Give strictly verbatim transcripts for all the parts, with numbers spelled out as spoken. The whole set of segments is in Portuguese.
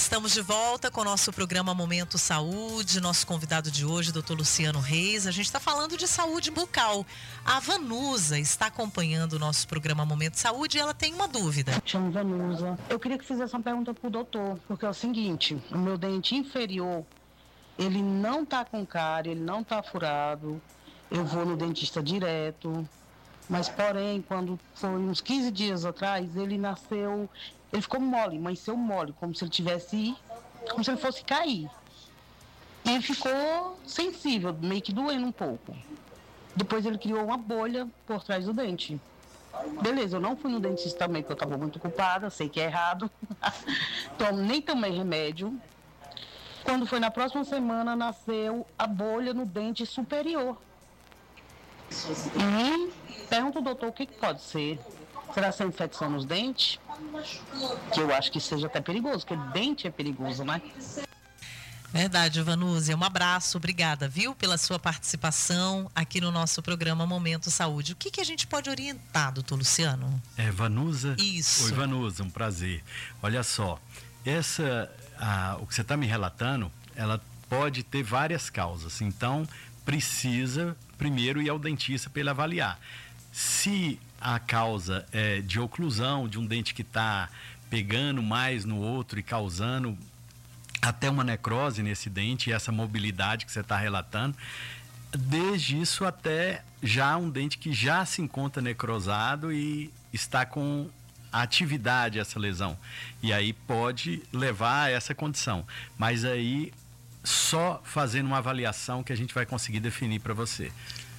Estamos de volta com o nosso programa Momento Saúde. Nosso convidado de hoje, doutor Luciano Reis. A gente está falando de saúde bucal. A Vanusa está acompanhando o nosso programa Momento Saúde e ela tem uma dúvida. Chamo Vanusa. Eu queria que fizesse uma pergunta pro doutor, porque é o seguinte, o meu dente inferior, ele não tá com cárie, ele não tá furado. Eu vou no dentista direto, mas porém, quando foi uns quinze dias atrás, ele nasceu, ele ficou mole, amanheceu mole, como se ele tivesse, como se ele fosse cair. E ele ficou sensível, meio que doendo um pouco. Depois ele criou uma bolha por trás do dente. Beleza, eu não fui no dentista também, porque eu estava muito ocupada, sei que é errado. Então, nem tomei remédio. Quando foi na próxima semana, nasceu a bolha no dente superior. E pergunto ao doutor o que, que pode ser. Será ser infecção nos dentes? Que eu acho que seja até perigoso, porque dente é perigoso, né? Verdade, Vanusa. Um abraço, obrigada, viu, pela sua participação aqui no nosso programa Momento Saúde. O que, que a gente pode orientar, doutor Luciano? É, Vanusa? Isso. Oi, Vanusa, um prazer. Olha só, essa, a, o que você está me relatando, ela pode ter várias causas, então precisa primeiro ir ao dentista para ele avaliar. Se a causa é de oclusão, de um dente que está pegando mais no outro e causando até uma necrose nesse dente, e essa mobilidade que você está relatando, desde isso até já um dente que já se encontra necrosado e está com atividade essa lesão. E aí pode levar a essa condição. Mas aí só fazendo uma avaliação que a gente vai conseguir definir para você.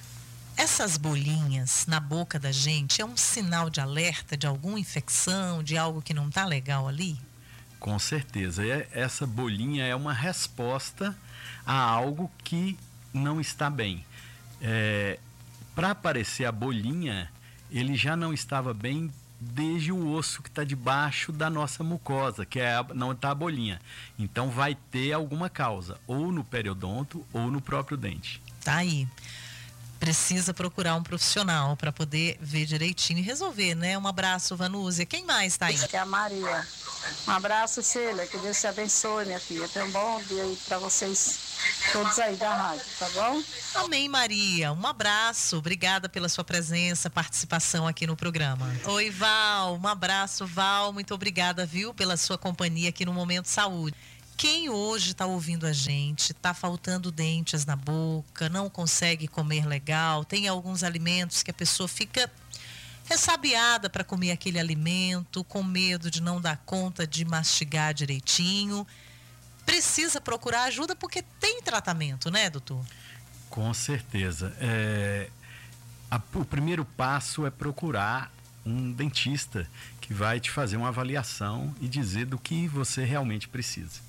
Essas bolinhas na boca da gente é um sinal de alerta de alguma infecção, de algo que não está legal ali? Com certeza. Essa bolinha é uma resposta a algo que não está bem. É, para aparecer a bolinha, ele já não estava bem desde o osso que está debaixo da nossa mucosa, que é a, não está a bolinha. Então vai ter alguma causa, ou no periodonto ou no próprio dente. Tá aí. Precisa procurar um profissional para poder ver direitinho e resolver, né? Um abraço, Vanusa. Quem mais está aí? É a Maria. Um abraço, Sheila. Que Deus te abençoe, minha filha. Tenha um bom dia aí para vocês todos aí da rádio, tá bom? Amém, Maria. Um abraço. Obrigada pela sua presença, participação aqui no programa. Oi, Val. Um abraço, Val. Muito obrigada, viu, pela sua companhia aqui no Momento Saúde. Quem hoje está ouvindo a gente, está faltando dentes na boca, não consegue comer legal, tem alguns alimentos que a pessoa fica ressabiada para comer aquele alimento, com medo de não dar conta de mastigar direitinho, precisa procurar ajuda porque tem tratamento, né, doutor? Com certeza. É, a, o primeiro passo é procurar um dentista que vai te fazer uma avaliação e dizer do que você realmente precisa.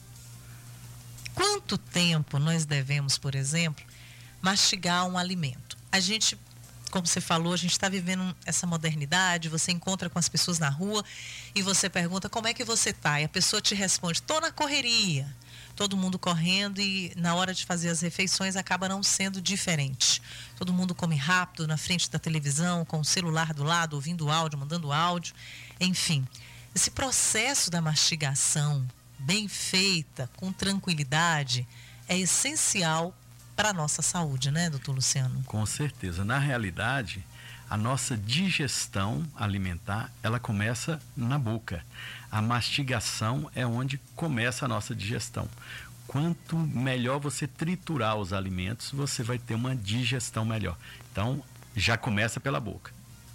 Quanto tempo nós devemos, por exemplo, mastigar um alimento? A gente, como você falou, a gente está vivendo essa modernidade, você encontra com as pessoas na rua e você pergunta como é que você está? E a pessoa te responde, estou na correria. Todo mundo correndo e na hora de fazer as refeições acaba não sendo diferente. Todo mundo come rápido na frente da televisão, com o celular do lado, ouvindo áudio, mandando áudio. Enfim, esse processo da mastigação bem feita, com tranquilidade, é essencial para a nossa saúde, né, doutor Luciano? Com certeza. Na realidade, a nossa digestão alimentar, ela começa na boca. A mastigação é onde começa a nossa digestão. Quanto melhor você triturar os alimentos, você vai ter uma digestão melhor. Então, já começa pela boca.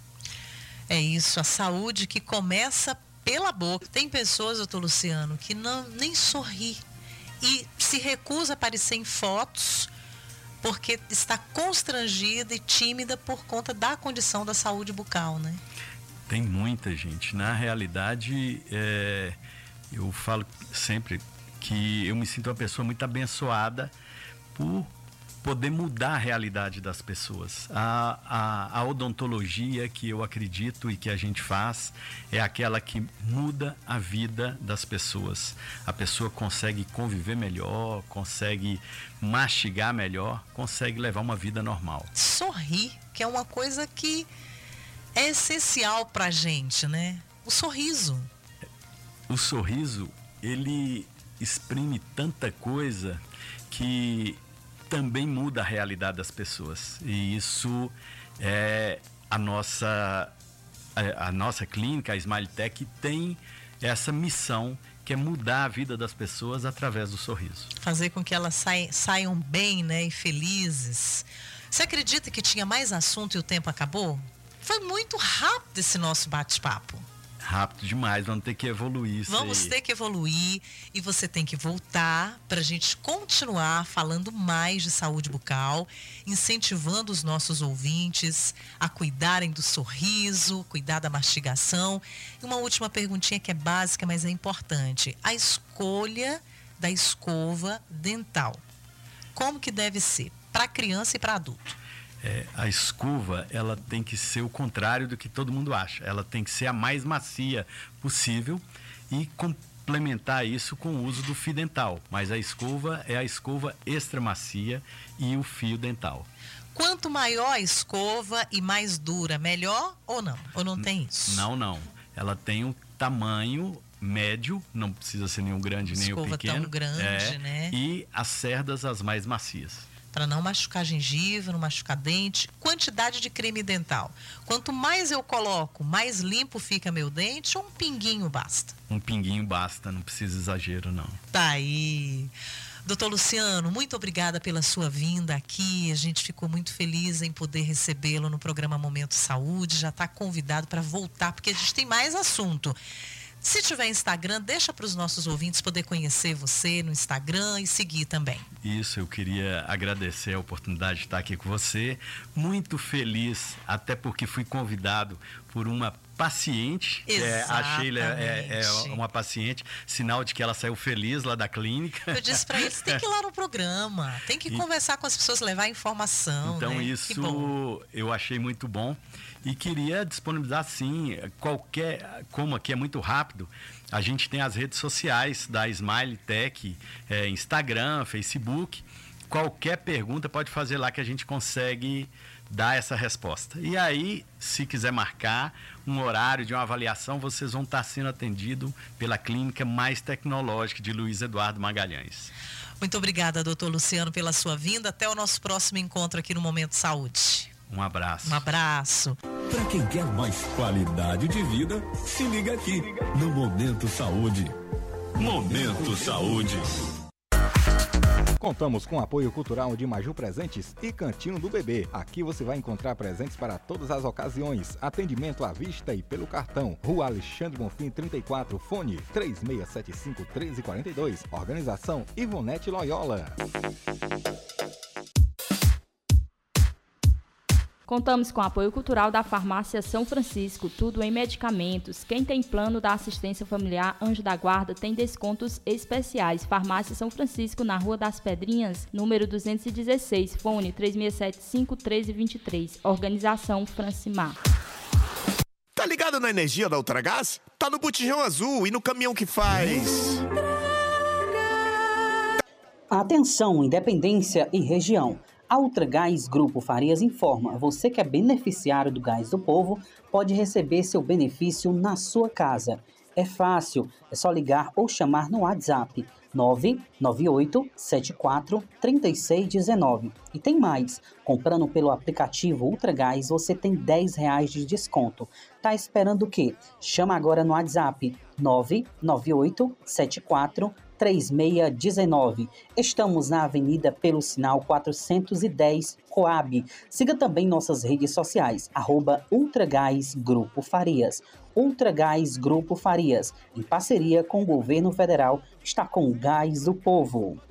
É isso, a saúde que começa pela boca. Tem pessoas, doutor Luciano, que não, nem sorri e se recusa a aparecer em fotos porque está constrangida e tímida por conta da condição da saúde bucal, né? Tem muita gente. Na realidade, é, eu falo sempre que eu me sinto uma pessoa muito abençoada por poder mudar a realidade das pessoas. A, a, a odontologia que eu acredito e que a gente faz é aquela que muda a vida das pessoas. A pessoa consegue conviver melhor, consegue mastigar melhor, consegue levar uma vida normal. Sorrir, que é uma coisa que é essencial pra gente, né? O sorriso. O sorriso, ele exprime tanta coisa que também muda a realidade das pessoas. E isso é a nossa, a, a nossa clínica, a Smiletech, tem essa missão, que é mudar a vida das pessoas através do sorriso. Fazer com que elas saiam, saiam bem, né, e felizes. Você acredita que tinha mais assunto e o tempo acabou? Foi muito rápido esse nosso bate-papo. Rápido demais, vamos ter que evoluir isso Vamos aí. ter que evoluir e você tem que voltar para a gente continuar falando mais de saúde bucal, incentivando os nossos ouvintes a cuidarem do sorriso, cuidar da mastigação. E uma última perguntinha que é básica, mas é importante. A escolha da escova dental. Como que deve ser para criança e para adulto? É, a escova, ela tem que ser o contrário do que todo mundo acha. Ela tem que ser a mais macia possível e complementar isso com o uso do fio dental. Mas a escova é a escova extra macia e o fio dental. Quanto maior a escova e mais dura, melhor ou não? Ou não tem isso? Não, não. Ela tem um tamanho médio, não precisa ser nenhum grande nem o pequeno. Escova tão grande, é, né? E as cerdas as mais macias. Para não machucar gengiva, não machucar dente. Quantidade de creme dental. Quanto mais eu coloco, mais limpo fica meu dente, ou um pinguinho basta? Um pinguinho basta, não precisa exagero, não. Tá aí. Doutor Luciano, muito obrigada pela sua vinda aqui. A gente ficou muito feliz em poder recebê-lo no programa Momento Saúde. Já está convidado para voltar, porque a gente tem mais assunto. Se tiver Instagram, deixa para os nossos ouvintes poder conhecer você no Instagram e seguir também. Isso, eu queria agradecer a oportunidade de estar aqui com você. Muito feliz, até porque fui convidado por uma paciente. É, a Sheila é, é uma paciente, sinal de que ela saiu feliz lá da clínica. Eu disse para eles, tem que ir lá no programa, tem que e, conversar com as pessoas, levar informação. Então, né? Isso eu achei muito bom. E queria disponibilizar, sim, qualquer, como aqui é muito rápido, a gente tem as redes sociais da Smiletech, é, Instagram, Facebook. Qualquer pergunta pode fazer lá que a gente consegue dar essa resposta. E aí, se quiser marcar um horário de uma avaliação, vocês vão estar sendo atendidos pela clínica mais tecnológica de Luiz Eduardo Magalhães. Muito obrigada, doutor Luciano, pela sua vinda. Até o nosso próximo encontro aqui no Momento Saúde. Um abraço. Um abraço. Para quem quer mais qualidade de vida, se liga aqui no Momento Saúde. Momento Saúde. Contamos com o apoio cultural de Maju Presentes e Cantinho do Bebê. Aqui você vai encontrar presentes para todas as ocasiões. Atendimento à vista e pelo cartão. Rua Alexandre Bonfim trinta e quatro, fone três seis sete cinco, um três quatro dois. Organização Ivonete Loyola. Contamos com o apoio cultural da Farmácia São Francisco, tudo em medicamentos. Quem tem plano da assistência familiar Anjo da Guarda tem descontos especiais. Farmácia São Francisco, na Rua das Pedrinhas, número duzentos e dezesseis, fone três seis sete cinco, um três dois três. Organização Francimar. Tá ligado na energia da Ultragás? Tá no botijão azul e no caminhão que faz... Atenção, Independência e região. A Ultragás Grupo Farias informa, você que é beneficiário do Gás do Povo pode receber seu benefício na sua casa. É fácil, é só ligar ou chamar no WhatsApp nove nove oito sete quatro três seis um nove. E tem mais, comprando pelo aplicativo Ultragás você tem dez reais de desconto. Tá esperando o quê? Chama agora no WhatsApp nove nove oito sete quatro três seis um nove. Estamos na Avenida pelo Sinal quatrocentos e dez, Coab. Siga também nossas redes sociais, arroba Ultragás Grupo Farias. Ultragás Grupo Farias, em parceria com o Governo Federal, está com o Gás do Povo.